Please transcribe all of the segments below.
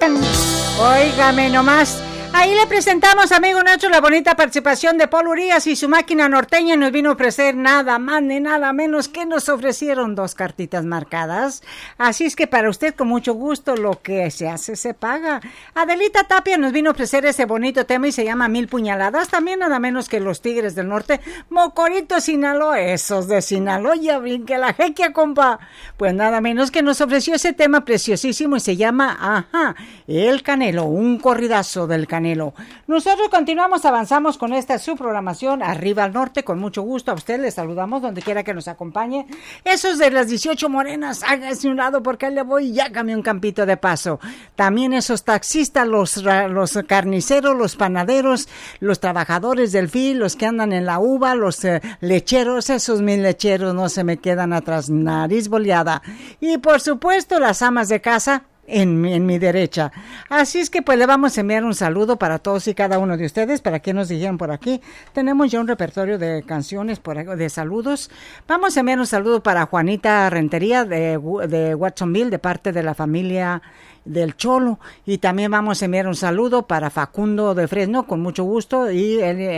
Óigame nomás. Ahí le presentamos, amigo nuestro, la bonita participación de Paul Urias y su máquina norteña. Nos vino a ofrecer nada más ni nada menos que nos ofrecieron 2 cartitas marcadas. Así es que para usted, con mucho gusto, lo que se hace se paga. Adelita Tapia nos vino a ofrecer ese bonito tema y se llama 1000 puñaladas. También nada menos que los Tigres del Norte. Mocorito, Sinaloa, esos de Sinaloa, ya brinque la jequia, compa. Pues nada menos que nos ofreció ese tema preciosísimo y se llama, El Canelo, un corridazo del Canelo. Nosotros continuamos, avanzamos con esta su programación Arriba al Norte, con mucho gusto a usted le saludamos donde quiera que nos acompañe. Esos de las 18 morenas, hágase un lado porque ahí le voy y hágame un campito de paso. También esos taxistas, los carniceros, los panaderos, los trabajadores del fil, los que andan en la uva, los lecheros, esos mis lecheros no se me quedan atrás, nariz boleada. Y por supuesto las amas de casa en mi derecha. Así es que pues le vamos a enviar un saludo para todos y cada uno de ustedes, para que nos dijeron por aquí. Tenemos ya un repertorio de canciones, de saludos. Vamos a enviar un saludo para Juanita Rentería de Watsonville, de parte de la familia del Cholo, y también vamos a enviar un saludo para Facundo de Fresno, con mucho gusto, y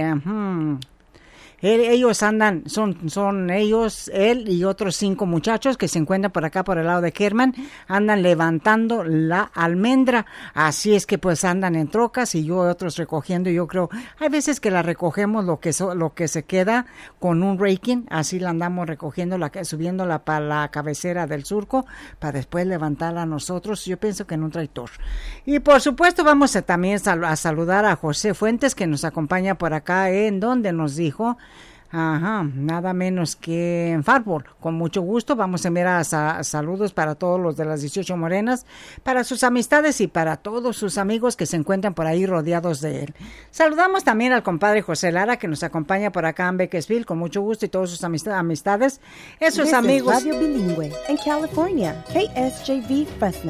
ellos andan, son ellos, él y otros 5 muchachos que se encuentran por acá por el lado de Kerman, andan levantando la almendra, así es que pues andan en trocas y yo otros recogiendo. Yo creo, hay veces que la recogemos lo que se queda con un raking, así la andamos recogiendo, subiéndola para la cabecera del surco, para después levantarla nosotros, yo pienso que en un tractor. Y por supuesto vamos a también a saludar a José Fuentes, que nos acompaña por acá, en donde nos dijo, nada menos que en Farbol. Con mucho gusto vamos a enviar saludos para todos los de las 18 morenas, para sus amistades y para todos sus amigos que se encuentran por ahí rodeados de él. Saludamos también al compadre José Lara, que nos acompaña por acá en Bakersfield, con mucho gusto, y todos sus amistades, esos amigos. Radio Bilingüe en California, KSJV Fresno.